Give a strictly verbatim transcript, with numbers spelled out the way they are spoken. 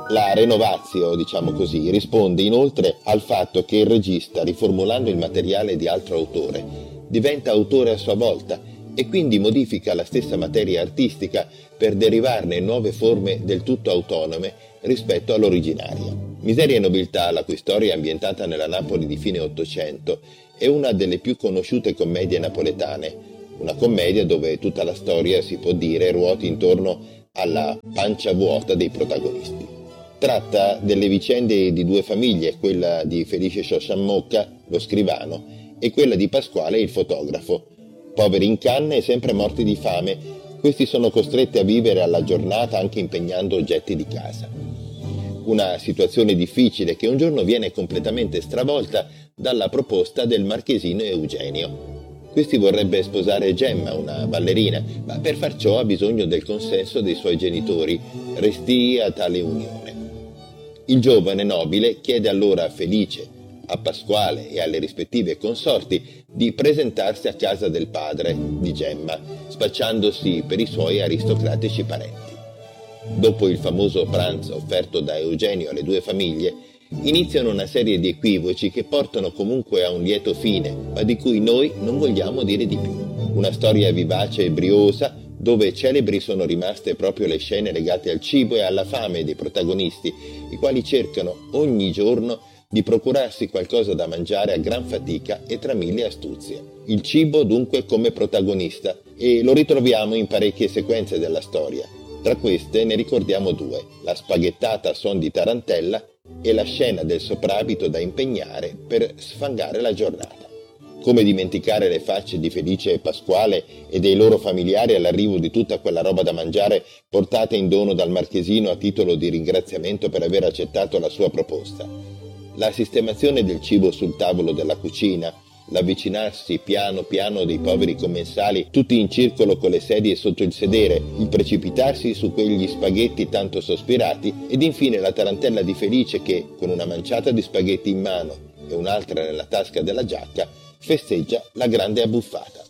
La renovatio, diciamo così, risponde inoltre al fatto che il regista, riformulando il materiale di altro autore, diventa autore a sua volta e quindi modifica la stessa materia artistica per derivarne nuove forme del tutto autonome rispetto all'originaria. Miseria e nobiltà, la cui storia è ambientata nella Napoli di fine Ottocento, è una delle più conosciute commedie napoletane, una commedia dove tutta la storia, si può dire, ruota intorno alla pancia vuota dei protagonisti. Tratta delle vicende di due famiglie, quella di Felice Sciosciammocca, lo scrivano, e quella di Pasquale, il fotografo. Poveri in canne e sempre morti di fame, questi sono costretti a vivere alla giornata anche impegnando oggetti di casa. Una situazione difficile che un giorno viene completamente stravolta dalla proposta del marchesino Eugenio. Questi vorrebbe sposare Gemma, una ballerina, ma per far ciò ha bisogno del consenso dei suoi genitori, restii a tale unione. Il giovane nobile chiede allora a Felice, a Pasquale e alle rispettive consorti di presentarsi a casa del padre di Gemma, spacciandosi per i suoi aristocratici parenti. Dopo il famoso pranzo offerto da Eugenio alle due famiglie, iniziano una serie di equivoci che portano comunque a un lieto fine, ma di cui noi non vogliamo dire di più. Una storia vivace e briosa, dove celebri sono rimaste proprio le scene legate al cibo e alla fame dei protagonisti, i quali cercano ogni giorno di procurarsi qualcosa da mangiare a gran fatica e tra mille astuzie. Il cibo dunque come protagonista, e lo ritroviamo in parecchie sequenze della storia. Tra queste ne ricordiamo due, la spaghettata a suon di tarantella e la scena del soprabito da impegnare per sfangare la giornata. Come dimenticare le facce di Felice e Pasquale e dei loro familiari all'arrivo di tutta quella roba da mangiare portata in dono dal marchesino a titolo di ringraziamento per aver accettato la sua proposta. La sistemazione del cibo sul tavolo della cucina, l'avvicinarsi piano piano dei poveri commensali tutti in circolo con le sedie sotto il sedere, il precipitarsi su quegli spaghetti tanto sospirati ed infine la tarantella di Felice che, con una manciata di spaghetti in mano e un'altra nella tasca della giacca, festeggia la grande abbuffata.